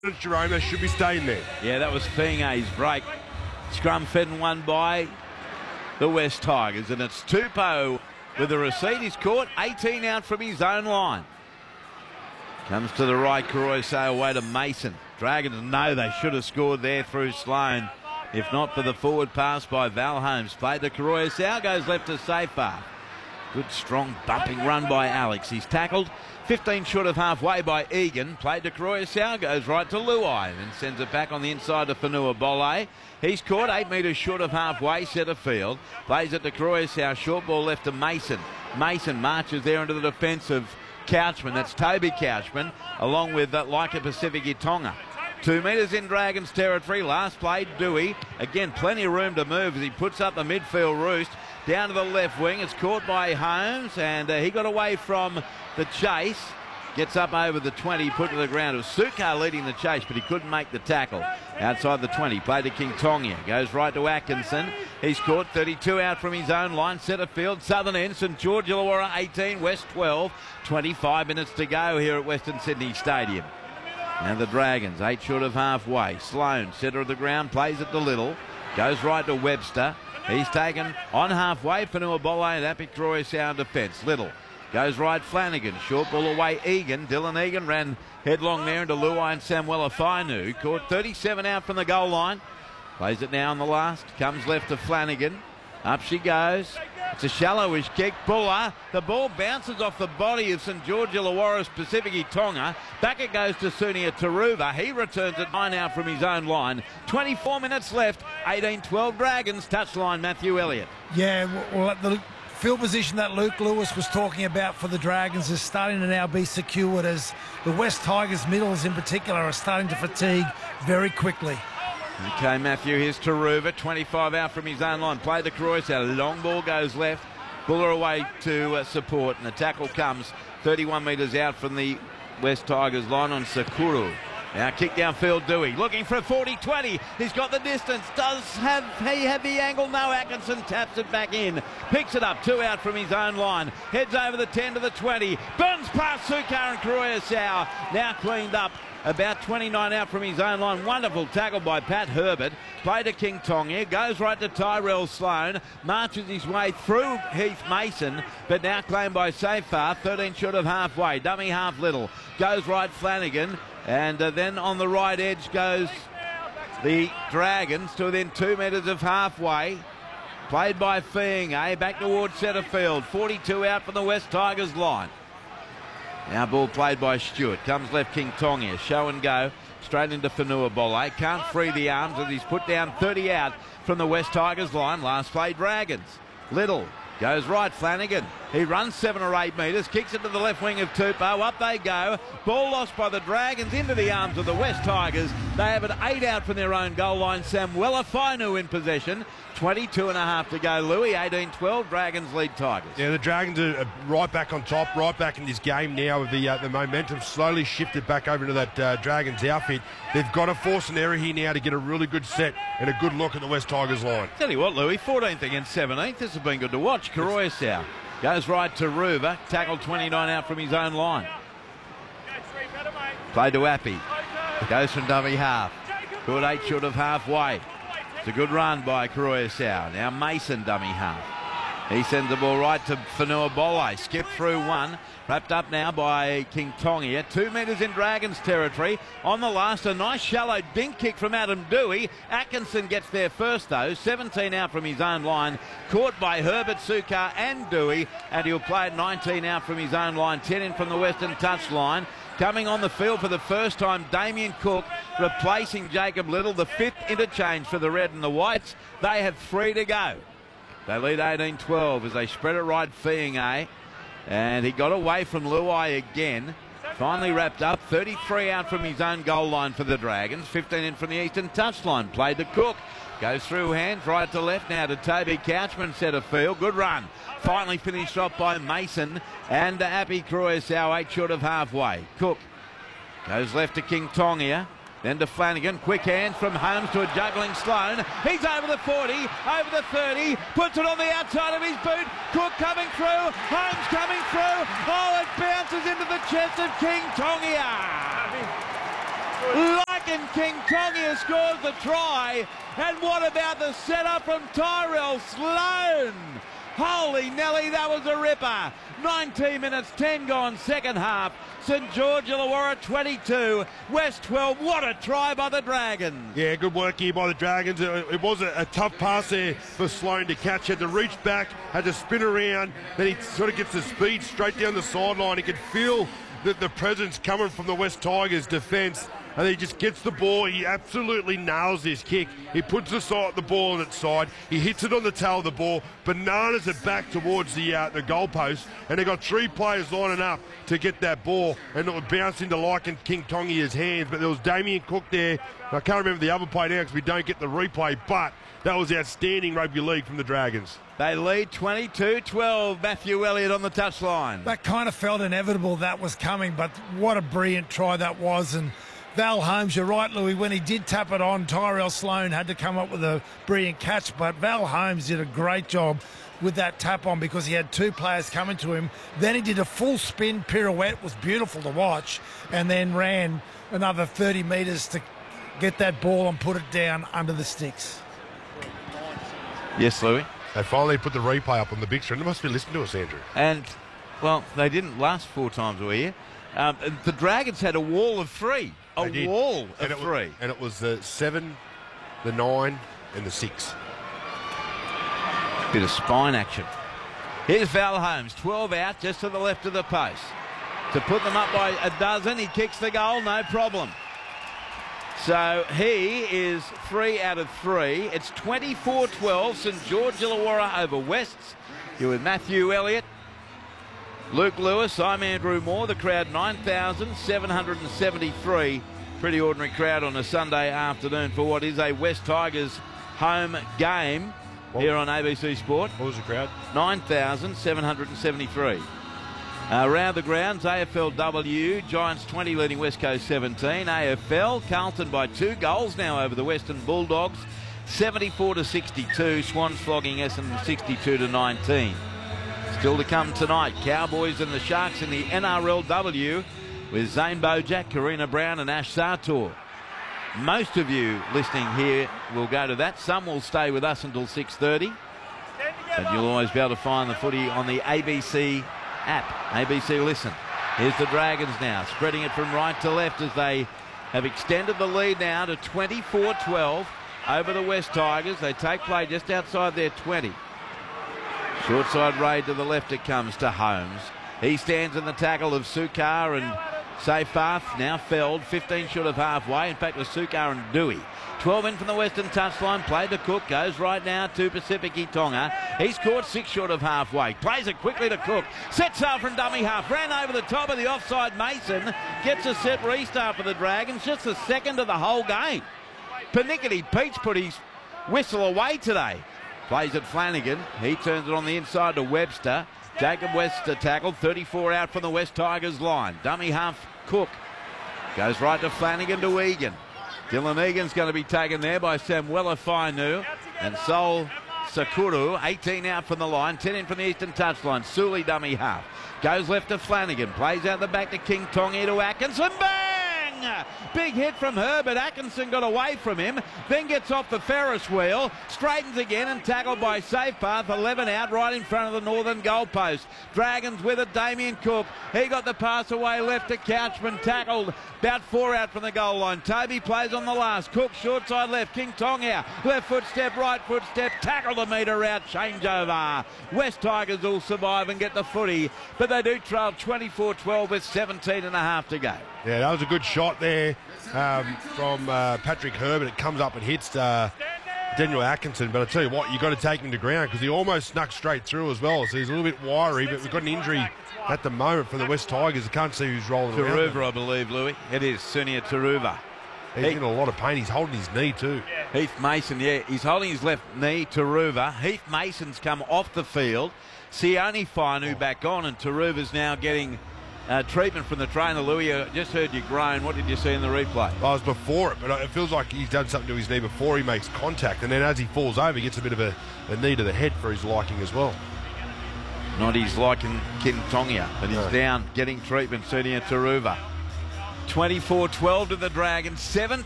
Jerome, they should be staying there. Yeah, that was Fingay's break. Scrum fed and won by the West Tigers, and it's Tupou with the receipt. He's caught 18 out from his own line. Comes to the right, Koroisau away to Mason. Dragons know they should have scored there through Sloane, if not for the forward pass by Val Holmes. Played to Koroisau, goes left to Safar. Good strong bumping run by Alex. He's tackled 15 short of halfway by Egan. Played to Koroisau, goes right to Luai and sends it back on the inside to Fanua Bolle. He's caught 8 metres short of halfway, centre field. Plays it to Koroisau, short ball left to Mason. Mason marches there into the defence of Couchman. That's Toby Couchman, along with Laika Pacific Itonga. 2 metres in Dragons territory. Last play, Dewey. Again, plenty of room to move as he puts up the midfield roost. Down to the left wing. It's caught by Holmes, and he got away from the chase. Gets up over the 20, put to the ground. It was Sukar leading the chase, but he couldn't make the tackle. Outside the 20, played to King Tongia. Goes right to Atkinson. He's caught 32 out from his own line. Centre field, southern end, St George Illawarra 18, West 12. 25 minutes to go here at Western Sydney Stadium. Now the Dragons, 8 short of halfway. Sloane, centre of the ground, plays it to Little. Goes right to Webster. He's taken on halfway. Fanua Bolle and Api Koroisau defence. Little goes right, Flanagan. Short ball away, Egan. Dylan Egan ran headlong there into Luai and Samuela Fainu. Caught 37 out from the goal line. Plays it now on the last. Comes left to Flanagan. Up she goes. It's a shallowish kick. Buller. The ball bounces off the body of St George Illawarra's Pacific Itonga. Back it goes to Sunia Taruva. He returns it 9 out from his own line. 24 minutes left. 18-12 Dragons. Touchline Matthew Elliott. Yeah, well, the field position that Luke Lewis was talking about for the Dragons is starting to now be secured, as the West Tigers middles in particular are starting to fatigue very quickly. Okay, Matthew, here's Taruva, 25 out from his own line. Play the Koroisau, long ball goes left. Buller away to support, and the tackle comes 31 metres out from the West Tigers line on Sakuru. Now kick downfield, Dewey, looking for a 40-20. He's got the distance. Does he have the angle? No, Atkinson taps it back in. Picks it up, 2 out from his own line. Heads over the 10 to the 20. Burns past Sukar and Koroisau. Now cleaned up. About 29 out from his own line. Wonderful tackle by Pat Herbert. Play to King Tongia. Goes right to Tyrell Sloane. Marches his way through Heath Mason, but now claimed by Safar. 13 short of halfway. Dummy half Little. Goes right Flanagan. And then on the right edge goes the Dragons to within 2 metres of halfway. Played by Fingay. Back towards centre field. 42 out from the West Tigers line. Now ball played by Stewart. Comes left King Tongia. Show and go. Straight into Fanua Bolle. Can't free the arms as he's put down 30 out from the West Tigers line. Last play Dragons. Little goes right, Flanagan. He runs 7 or 8 metres. Kicks it to the left wing of Tupou. Up they go. Ball lost by the Dragons into the arms of the West Tigers. They have it 8 out from their own goal line. Samuela Fainu in possession. 22 and a half to go, Louis. 18-12, Dragons lead Tigers. Yeah, the Dragons are right back on top, right back in this game now. The momentum slowly shifted back over to that Dragons outfit. They've got to force an error here now to get a really good set and a good look at the West Tigers line. Tell you what, Louis, 14th against 17th. This has been good to watch. Koroisau goes right to Ruva. Tackled 29 out from his own line. Play to Appy. Goes from dummy half. Good 8 short of halfway. It's a good run by Koroisau. Now Mason dummy half. He sends the ball right to Fanua Bolle. Skip through one. Wrapped up now by King Tongia. 2 metres in Dragons territory. On the last, a nice shallow dink kick from Adam Dewey. Atkinson gets there first though. 17 out from his own line. Caught by Herbert, Sukar and Dewey. And he'll play at 19 out from his own line. 10 in from the Western touch line. Coming on the field for the first time, Damien Cook replacing Jacob Little, the 5th interchange for the red and the whites. They have 3 to go. They lead 18-12 as they spread it right, Fingay. And he got away from Luai again. Finally wrapped up, 33 out from his own goal line for the Dragons. 15 in from the eastern touchline. Played to Cook. Goes through hands, right to left now to Toby Couchman, centre field. Good run. Finally finished off by Mason and Api Koroisau, 8 short of halfway. Cook goes left to King Tongia. Then to Flanagan, quick hands from Holmes to a juggling Sloane. He's over the 40, over the 30, puts it on the outside of his boot. Cook coming through, Holmes coming through. Oh, it bounces into the chest of King Tongia. Lycan King Tonga scores the try. And what about the setup from Tyrell Sloan? Holy Nelly, that was a ripper. 19 minutes, 10 gone, second half. St George Illawarra 22, West 12. What a try by the Dragons. Yeah, good work here by the Dragons. It was a tough pass there for Sloan to catch. Had to reach back, had to spin around. Then he sort of gets the speed straight down the sideline. He could feel the presence coming from the West Tigers defence. And he just gets the ball. He absolutely nails this kick. He puts the ball on its side. He hits it on the tail of the ball, bananas it back towards the goalpost, and they got three players lining up to get that ball, and it would bounce into Lycan King Tonga's hands. But there was Damien Cook there. I can't remember the other play now because we don't get the replay, but that was outstanding rugby league from the Dragons. They lead 22-12. Matthew Elliott on the touchline. That kind of felt inevitable that was coming, but what a brilliant try that was. And Val Holmes, you're right, Louis, when he did tap it on, Tyrell Sloan had to come up with a brilliant catch, but Val Holmes did a great job with that tap on because he had two players coming to him. Then he did a full spin pirouette, was beautiful to watch, and then ran another 30 metres to get that ball and put it down under the sticks. Yes, Louis. They finally put the replay up on the big screen. They must be listening to us, Andrew. And, well, they didn't last 4 times a year. The Dragons had a wall of 3. A wall of 3. And it was the 7, the 9, and the 6. Bit of spine action. Here's Val Holmes, 12 out, just to the left of the post. To put them up by a dozen, he kicks the goal, no problem. So he is 3 out of 3. It's 24-12, St George Illawarra over Wests. You're with Matthew Elliott, Luke Lewis, I'm Andrew Moore. The crowd 9,773. Pretty ordinary crowd on a Sunday afternoon for what is a West Tigers home game here on ABC Sport. What was the crowd? 9,773. Around the grounds, AFLW, Giants 20 leading West Coast 17. AFL, Carlton by 2 goals now over the Western Bulldogs, 74-62. Swans flogging Essendon 62-19. Still to come tonight, Cowboys and the Sharks in the NRLW with Zane Bojack, Karina Brown and Ash Sartor. Most of you listening here will go to that. Some will stay with us until 6:30. And you'll always be able to find the footy on the ABC app, ABC Listen. Here's the Dragons now, spreading it from right to left as they have extended the lead now to 24-12 over the West Tigers. They take play just outside their 20. Short side raid to the left it comes to Holmes. He stands in the tackle of Sukar and Seyfarth, now felled, 15 short of halfway. In fact, it was Sukar and Dewey. 12 in from the western touchline, played to Cook, goes right now to Pacific Tonga. He's caught 6 short of halfway, plays it quickly to Cook, sets up from dummy half, ran over the top of the offside Mason, gets a set restart for the Dragons, just the second of the whole game. Panickety Peach put his whistle away today. Plays it Flanagan. He turns it on the inside to Webster. Jacob Webster tackled. 34 out from the West Tigers line. Dummy half Cook. Goes right to Flanagan to Egan. Dylan Egan's going to be taken there by Samuela Fainu. And Sol Sakuru, 18 out from the line. 10 in from the eastern touchline. Suli dummy half. Goes left to Flanagan. Plays out the back to King Tonga to Atkinson. Bang! Big hit from her, but Atkinson got away from him, then gets off the Ferris wheel, straightens again and tackled by Seyfarth, 11 out right in front of the northern goalpost. Dragons with it, Damien Cook. He got the pass away left to Couchman, tackled about 4 out from the goal line. Toby plays on the last. Cook short side left, King Tonga, left foot step, right foot step, tackled a metre out, changeover. West Tigers will survive and get the footy, but they do trail 24-12 with 17 and a half to go. Yeah, that was a good shot there from Patrick Herbert. It comes up and hits Daniel Atkinson. But I tell you what, you've got to take him to ground because he almost snuck straight through as well. So he's a little bit wiry, but we've got an injury at the moment for the West Tigers. I can't see who's rolling around. Taruva, I believe, Louis. It is Sunia Taruva. He's in a lot of pain. He's holding his knee too. Heath Mason, yeah, he's holding his left knee, Taruva. Heath Mason's come off the field. Sione Fainu back on, and Taruva's now getting treatment from the trainer. Louis, I just heard you groan. What did you see in the replay? I was before it, but it feels like he's done something to his knee before he makes contact, and then as he falls over, he gets a bit of a knee to the head for his liking as well. Not his liking, King Tonga, but he's down getting treatment, Sunia Taruva. 24-12 to the Dragons. 17